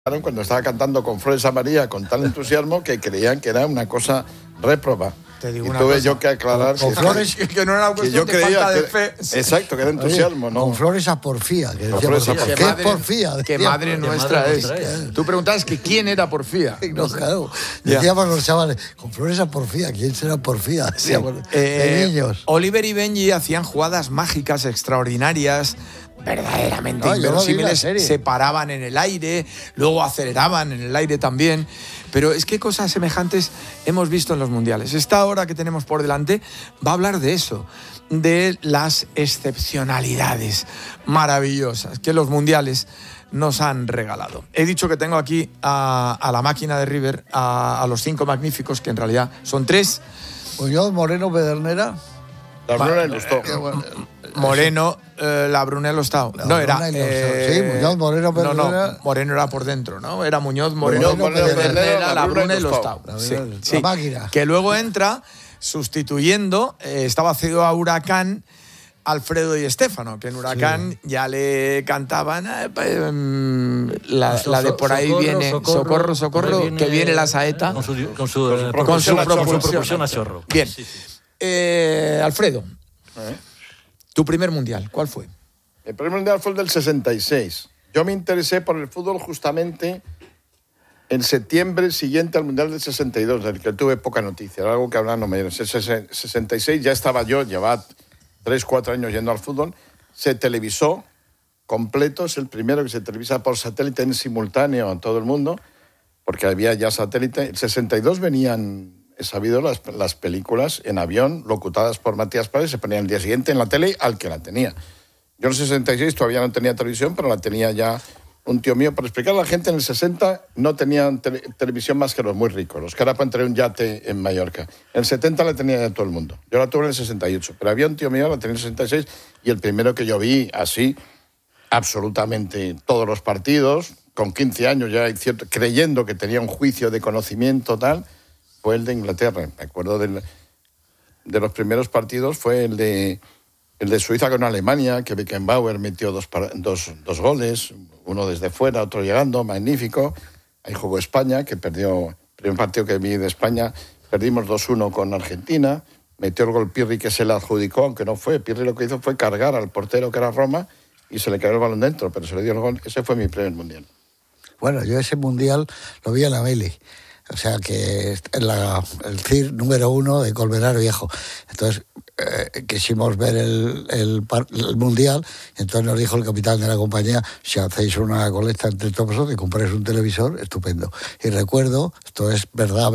cuando estaba cantando con Flores a María con tal entusiasmo que creían que era una cosa réproba. Te digo y una tuve cosa, yo que aclarar con Flores, que no era una cuestión de falta de fe. Exacto, que era entusiasmo. Oye, ¿no? con Flores a porfía. Que decía, Flores a ¿qué porfía. es porfía? Que madre nuestra madre es. nuestra es. Tú preguntabas que quién era Porfía. No, claro. Ya. Decíamos los chavales, con Flores a porfía, ¿quién será porfía? Decíamos, de niños. Oliver y Benji hacían jugadas mágicas extraordinarias, verdaderamente No, yo lo vi en la inverosímiles. serie. Se paraban en el aire, luego aceleraban en el aire también. Pero es que cosas semejantes hemos visto en los mundiales. Esta hora que tenemos por delante va a hablar de eso, de las excepcionalidades maravillosas que los mundiales nos han regalado. He dicho que tengo aquí a la máquina de River, a los 5 magníficos, que en realidad son 3. Muñoz, Moreno, Pedernera. La Bruna ilustró. Moreno, la Brunello Stau. No, era. Sí, Muñoz, Moreno, Pedernera. No, Moreno era por dentro, ¿no? Era Muñoz, Moreno, Moreno, Pedernera, la Bruna y Brunello Lostau. Stau. Sí, La sí. máquina. Que luego entra sustituyendo, estaba cedido a Huracán, Alfredo y Estéfano, que en Huracán ya le cantaban la de por ahí socorro, viene, socorro, que viene la saeta. Con su propulsión a chorro. Bien. Sí, sí. Alfredo, tu primer mundial, ¿cuál fue? El primer mundial fue el del 66. Yo me interesé por el fútbol justamente en septiembre siguiente al mundial del 62, del que tuve poca noticia, era algo que hablaban no me dieron. En el 66 ya estaba yo, llevaba 3, 4 años yendo al fútbol. Se televisó completo, es el primero que se televisa por satélite en simultáneo a todo el mundo, porque había ya satélite. En el 62 venían, he sabido, las películas en avión, locutadas por Matías Paredes, se ponían el día siguiente en la tele al que la tenía. Yo en el 66 todavía no tenía televisión, pero la tenía ya un tío mío. Para explicar a la gente, en el 60 no tenían televisión más que los muy ricos, los que ahora pueden tener un yate en Mallorca. En el 70 la tenía ya todo el mundo. Yo la tuve en el 68, pero había un tío mío, la tenía en el 66, y el primero que yo vi así, absolutamente todos los partidos, con 15 años ya, creyendo que tenía un juicio de conocimiento tal, fue el de Inglaterra. Me acuerdo de los primeros partidos, fue el de Suiza con Alemania, que Beckenbauer metió dos goles, uno desde fuera, otro llegando, magnífico. Ahí jugó España, que perdió el primer partido que vi de España, perdimos 2-1 con Argentina, metió el gol Pirri, que se le adjudicó, aunque no fue. Pirri lo que hizo fue cargar al portero, que era Roma, y se le cayó el balón dentro, pero se le dio el gol. Ese fue mi primer mundial. Bueno, yo ese mundial lo vi en la Meli. O sea que el CIR número 1 de Colmenar Viejo. Entonces quisimos ver el mundial, entonces nos dijo el capitán de la compañía: si hacéis una colecta entre todos vosotros y compráis un televisor, estupendo. Y recuerdo, esto es verdad,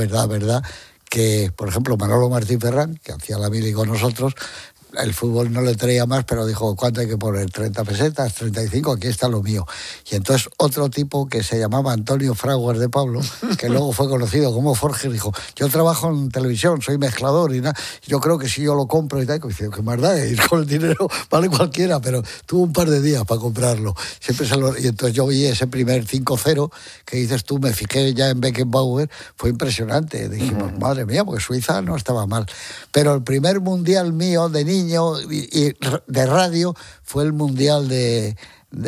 que, por ejemplo, Manolo Martín Ferrán, que hacía la mili con nosotros, el fútbol no le traía más, pero dijo: ¿cuánto hay que poner? 30 pesetas, 35, aquí está lo mío. Y entonces otro tipo que se llamaba Antonio Fraguas de Pablo, que luego fue conocido como Forger, dijo: yo trabajo en televisión, soy mezclador y nada, yo creo que si yo lo compro y tal, y dice: ¿qué más da? Ir con el dinero vale cualquiera, pero tuvo un par de días para comprarlo. Y entonces yo vi ese primer 5-0 que dices tú, me fijé ya en Beckenbauer, fue impresionante. Dijimos, madre mía, porque Suiza no estaba mal. Pero el primer mundial mío de niño y de radio fue el mundial de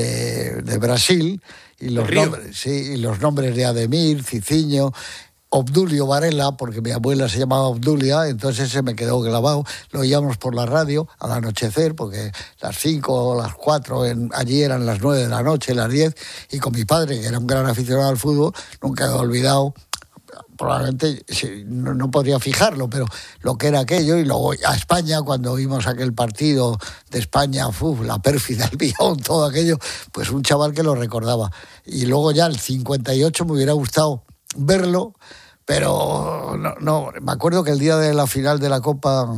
Brasil, y los nombres de Ademir, Cicinho, Obdulio Varela, porque mi abuela se llamaba Obdulia, entonces se me quedó grabado. Lo oíamos por la radio al anochecer, porque las 5 o las 4 allí eran las 9 de la noche, las 10, y con mi padre, que era un gran aficionado al fútbol, nunca he olvidado. Probablemente no podría fijarlo, pero lo que era aquello. Y luego a España, cuando vimos aquel partido de España, la pérfida, el Billón, todo aquello, pues un chaval que lo recordaba. Y luego ya el 58 me hubiera gustado verlo, pero no. Me acuerdo que el día de la final de la Copa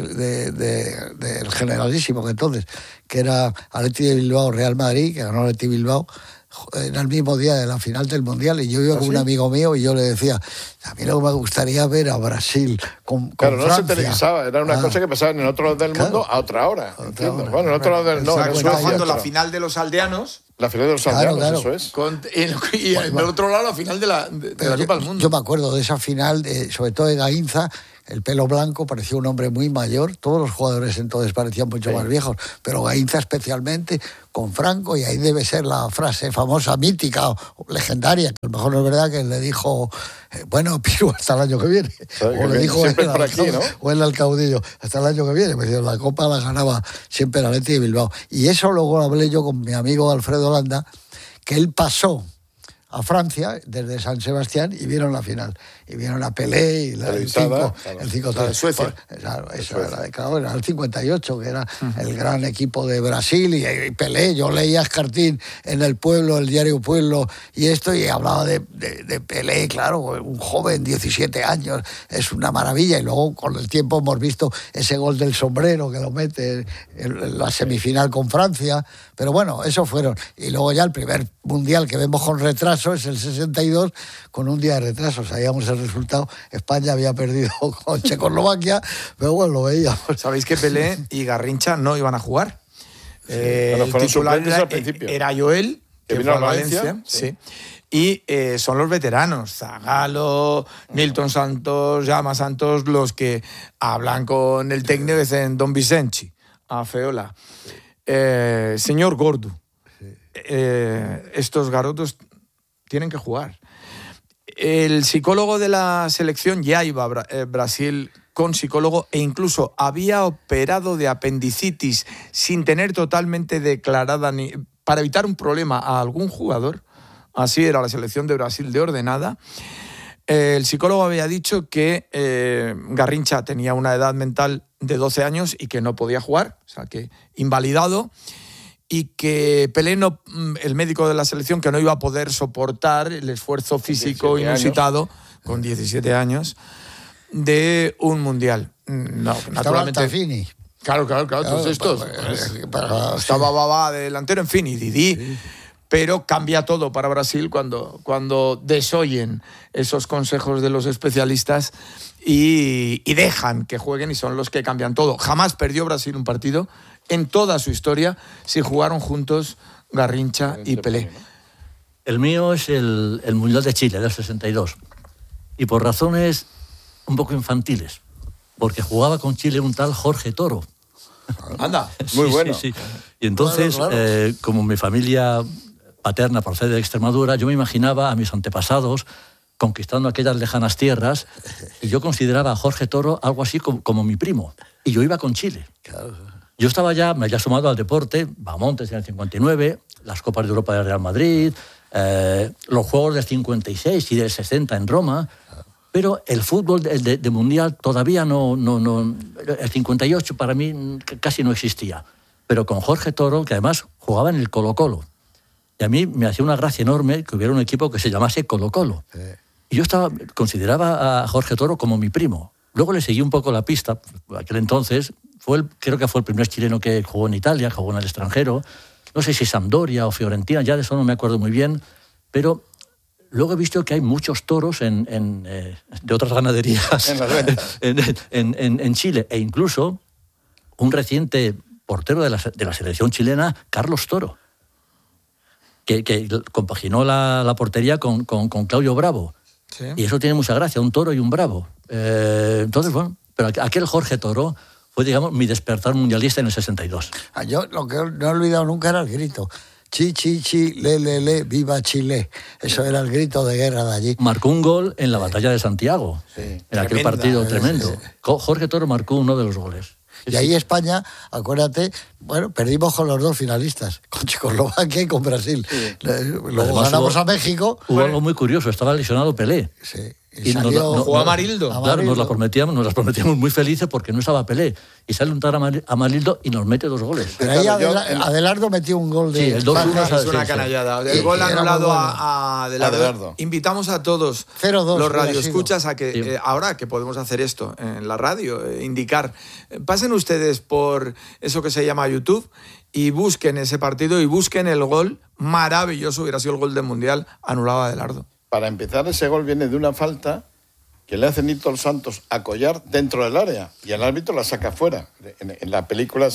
del Generalísimo, que entonces, que era Athletic de Bilbao, Real Madrid, que ganó Athletic Bilbao, era el mismo día de la final del Mundial, y yo iba con un amigo mío y yo le decía: a mí lo que me gustaría ver a Brasil con claro, no Francia. se televisaba, era una cosa que pasaba en el otro lado del mundo a otra hora. Bueno, en el otro lado del mundo. Estaba jugando la final de los aldeanos. La final de los aldeanos, claro. Eso es. Y del otro lado la final de la Copa del Mundo. Yo me acuerdo de esa final, sobre todo de Gainza, el pelo blanco, parecía un hombre muy mayor. Todos los jugadores entonces parecían mucho más viejos, pero Gainza especialmente, con Franco, y ahí debe ser la frase famosa, mítica o legendaria, que a lo mejor no es verdad, que le dijo, bueno, Piru, hasta el año que viene. O le dijo él al caudillo, hasta el año que viene. Me dijo, la Copa la ganaba siempre el Athletic de Bilbao. Y eso luego lo hablé yo con mi amigo Alfredo Landa, que él pasó a Francia desde San Sebastián y vieron la final. Y vieron a Pelé y el 5-3. La de Suecia. Claro, eso era el 58, que era el gran equipo de Brasil, y Pelé. Yo leía Escartín en El Pueblo, el diario Pueblo, y hablaba de Pelé, claro, un joven, 17 años, es una maravilla. Y luego con el tiempo hemos visto ese gol del sombrero que lo mete en la semifinal con Francia. Pero bueno, esos fueron. Y luego ya el primer mundial que vemos con retraso es el 62, con un día de retraso. Sabíamos el resultado. España había perdido con Checoslovaquia, pero bueno, lo veíamos. ¿Sabéis que Pelé y Garrincha no iban a jugar? Fueron suplentes al principio. Era Joel, que vino fue a a Valencia. Sí. Y son los veteranos, Zagallo, Nilton Santos, Llama Santos, los que hablan con el técnico y dicen Don Vicenci, a Feola. Señor Gordo, estos garotos tienen que jugar. El psicólogo de la selección ya iba a Brasil con psicólogo, e incluso había operado de apendicitis sin tener totalmente declarada, para evitar un problema a algún jugador. Así era la selección de Brasil de ordenada. El psicólogo había dicho que Garrincha tenía una edad mental de 12 años y que no podía jugar, o sea que invalidado, y que Pelé, el médico de la selección, que no iba a poder soportar el esfuerzo físico inusitado con 17 años de un mundial. No, naturalmente. Altafini. Claro, todos estos. Estaba Babá de delantero, en fin, y Didi. Sí. Pero cambia todo para Brasil cuando desoyen esos consejos de los especialistas y dejan que jueguen, y son los que cambian todo. Jamás perdió Brasil un partido en toda su historia si jugaron juntos Garrincha y Pelé. El mío es el Mundial de Chile del 62, y por razones un poco infantiles, porque jugaba con Chile un tal Jorge Toro. Anda, muy bueno. Sí. Y entonces, claro. Como mi familia paterna procede de Extremadura, yo me imaginaba a mis antepasados conquistando aquellas lejanas tierras, y yo consideraba a Jorge Toro algo así como mi primo, y yo iba con Chile. Claro. Yo me había sumado al deporte, Bahamontes en el 59, las Copas de Europa del Real Madrid, los Juegos del 56 y del 60 en Roma, pero el fútbol de mundial todavía no, el 58 para mí casi no existía. Pero con Jorge Toro, que además jugaba en el Colo-Colo, y a mí me hacía una gracia enorme que hubiera un equipo que se llamase Colo-Colo. Sí. Y yo consideraba a Jorge Toro como mi primo. Luego le seguí un poco la pista. Aquel entonces creo que fue el primer chileno que jugó en Italia, jugó en el extranjero. No sé si Sampdoria o Fiorentina, ya de eso no me acuerdo muy bien. Pero luego he visto que hay muchos toros de otras ganaderías en Chile. E incluso un reciente portero de la selección chilena, Carlos Toro, que compaginó la portería con Claudio Bravo. Sí. Y eso tiene mucha gracia, un toro y un bravo. Entonces, bueno, pero aquel Jorge Toro fue, digamos, mi despertar mundialista en el 62. Yo lo que no he olvidado nunca era el grito. Chi, chi, chi, le, viva Chile. Eso era el grito de guerra de allí. Marcó un gol en la batalla de Santiago, en aquel partido tremendo. Jorge Toro marcó uno de los goles. Y ahí España, acuérdate, bueno, perdimos con los dos finalistas, con Checoslovaquia y con Brasil. Sí. Luego además ganamos a México. Hubo algo muy curioso, estaba lesionado Pelé. Sí. Y jugó Amarildo. Claro, nos las prometíamos muy felices porque no estaba Pelé. Y sale un tal Amarildo y nos mete 2 goles. Pero ahí Adelardo metió un gol de... Sí, el 2-1 es una canallada. El gol anulado a Adelardo. Invitamos a todos 0-2, los radioescuchas a que, ahora que podemos hacer esto en la radio, indicar, pasen ustedes por eso que se llama YouTube y busquen ese partido y busquen el gol maravilloso, hubiera sido el gol del Mundial, anulado a Adelardo. Para empezar, ese gol viene de una falta que le hace Nilton Santos a Collar dentro del área y el árbitro la saca fuera. En la película